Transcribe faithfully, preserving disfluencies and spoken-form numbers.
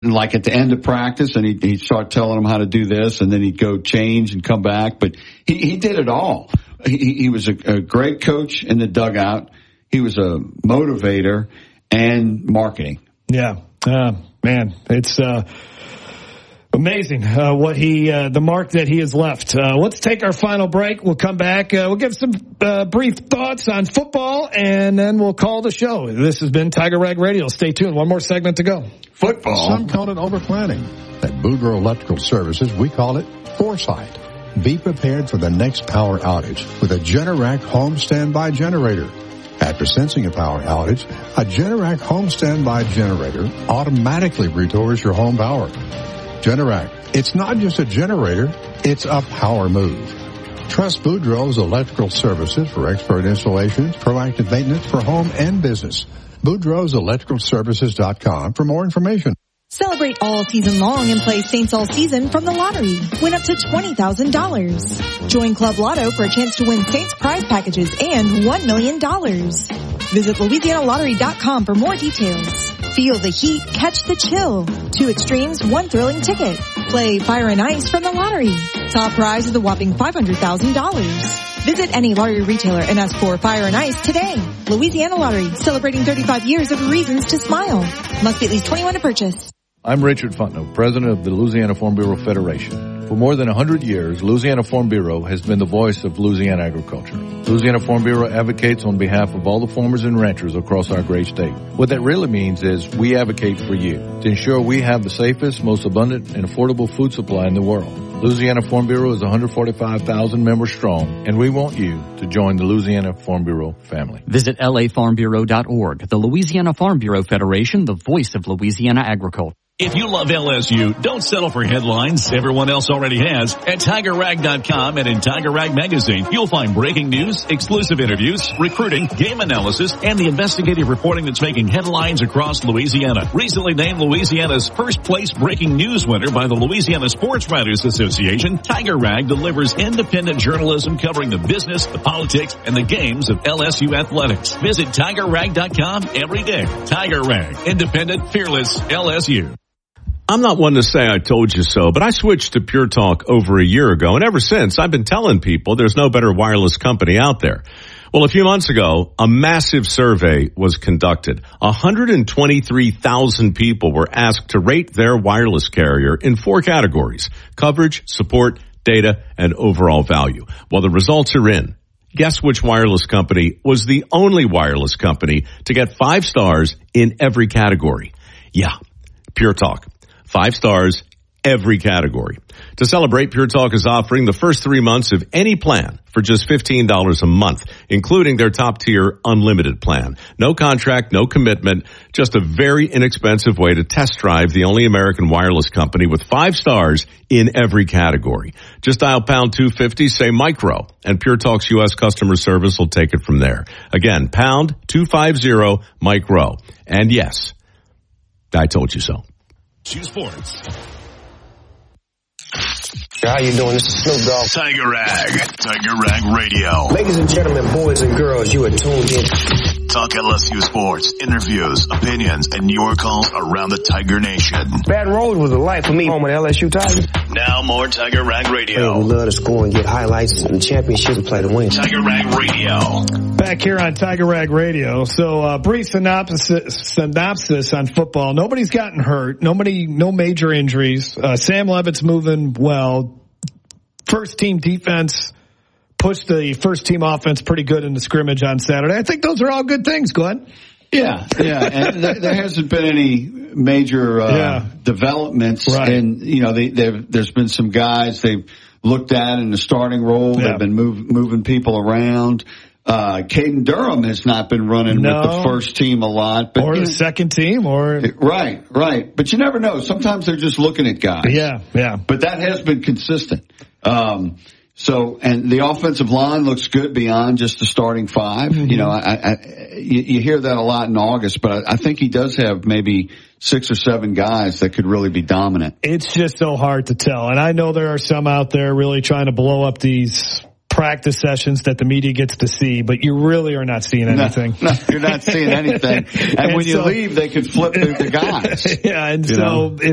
like at the end of practice, and he'd, he'd start telling them how to do this, and then he'd go change and come back. But he, he did it all. He, he was a, a great coach in the dugout. He was a motivator and marketing. Yeah, uh, man, it's uh, amazing uh, what he, uh, the mark that he has left. Uh, let's take our final break. We'll come back. Uh, we'll give some uh, brief thoughts on football, and then we'll call the show. This has been Tiger Rag Radio. Stay tuned. One more segment to go. Football. Some call it overplanning. At Boudreaux Electrical Services, we call it foresight. Be prepared for the next power outage with a Generac home standby generator. After sensing a power outage, a Generac home standby generator automatically restores your home power. Generac, it's not just a generator, it's a power move. Trust Boudreaux's Electrical Services for expert installations, proactive maintenance for home and business. Boudreaux's Electrical Services dot com for more information. Celebrate all season long and play Saints all season from the lottery. Win up to twenty thousand dollars. Join Club Lotto for a chance to win Saints prize packages and one million dollars. Visit Louisiana Lottery dot com for more details. Feel the heat, catch the chill. Two extremes, one thrilling ticket. Play Fire and Ice from the lottery. Top prize is a whopping five hundred thousand dollars. Visit any lottery retailer and ask for Fire and Ice today. Louisiana Lottery, celebrating thirty-five years of reasons to smile. Must be at least twenty-one to purchase. I'm Richard Fontenot, president of the Louisiana Farm Bureau Federation. For more than one hundred years, Louisiana Farm Bureau has been the voice of Louisiana agriculture. Louisiana Farm Bureau advocates on behalf of all the farmers and ranchers across our great state. What that really means is we advocate for you to ensure we have the safest, most abundant, and affordable food supply in the world. Louisiana Farm Bureau is one hundred forty-five thousand members strong, and we want you to join the Louisiana Farm Bureau family. Visit L A farm bureau dot org, the Louisiana Farm Bureau Federation, the voice of Louisiana agriculture. If you love L S U, don't settle for headlines everyone else already has. At Tiger Rag dot com and in Tiger Rag Magazine, you'll find breaking news, exclusive interviews, recruiting, game analysis, and the investigative reporting that's making headlines across Louisiana. Recently named Louisiana's first place breaking news winner by the Louisiana Sports Writers Association, Tiger Rag delivers independent journalism covering the business, the politics, and the games of L S U athletics. Visit Tiger Rag dot com every day. Tiger Rag, independent, fearless L S U. I'm not one to say I told you so, but I switched to Pure Talk over a year ago, and ever since I've been telling people there's no better wireless company out there. Well, a few months ago, a massive survey was conducted. one hundred twenty-three thousand people were asked to rate their wireless carrier in four categories: coverage, support, data, and overall value. Well, the results are in. Guess which wireless company was the only wireless company to get five stars in every category? Yeah, Pure Talk. Five stars, every category. To celebrate, Pure Talk is offering the first three months of any plan for just fifteen dollars a month, including their top-tier unlimited plan. No contract, no commitment, just a very inexpensive way to test drive the only American wireless company with five stars in every category. Just dial pound two fifty, say micro, and Pure Talk's U S customer service will take it from there. Again, pound two fifty, micro. And yes, I told you so. Two Sports. How you doing? This is Snoop Dogg. Tiger Rag. Tiger Rag Radio. Ladies and gentlemen, boys and girls, you are tuned in. Talk L S U sports, interviews, opinions, and your calls around the Tiger Nation. Baton Rouge was a life for me. Home with L S U Tigers. Now more Tiger Rag Radio. Hey, we love to score and get highlights and championships and play to win. Tiger Rag Radio. Back here on Tiger Rag Radio. So, uh, brief synopsis, synopsis on football. Nobody's gotten hurt. Nobody, no major injuries. Uh, Sam Levitt's moving well. First team defense pushed the first team offense pretty good in the scrimmage on Saturday. I think those are all good things, Glenn. Yeah, yeah. And there, there hasn't been any major uh, yeah. developments. Right. And, you know, they, there's been some guys they've looked at in the starting role. Yeah. They've been move, moving people around. Uh, Caden Durham has not been running no. with the first team a lot. But, or the know, second team. or Right, right. But you never know. Sometimes they're just looking at guys. Yeah, yeah. But that has been consistent. Um, so, and the offensive line looks good beyond just the starting five. Mm-hmm. You know, I, I, you, you hear that a lot in August, but I, I think he does have maybe six or seven guys that could really be dominant. It's just so hard to tell. And I know there are some out there really trying to blow up these practice sessions that the media gets to see, but you really are not seeing anything. No, no you're not seeing anything. And, and when so, you leave, they could flip the, the guys. Yeah, and you so know? if